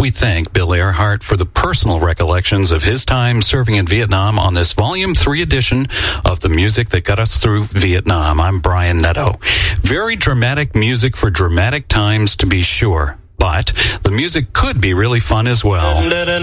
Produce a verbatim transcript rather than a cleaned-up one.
we thank Bill Earhart for the personal recollections of his time serving in Vietnam on this Volume three edition of The Music That Got Us Through Vietnam. I'm Brian Netto. Very dramatic music for dramatic times, to be sure. But the music could be really fun as well.